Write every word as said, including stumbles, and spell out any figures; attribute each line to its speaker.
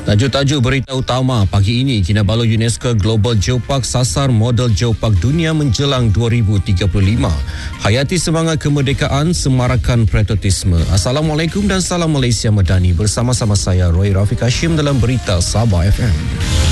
Speaker 1: Tajuk-tajuk berita utama pagi ini, Kinabalu UNESCO Global Geopark sasar model geopark dunia menjelang dua ribu tiga puluh lima. Hayati semangat kemerdekaan, semarakan patriotisme. Assalamualaikum dan salam Malaysia Madani. Bersama-sama saya Roy Rafiq Hashim dalam Berita Sabah F M.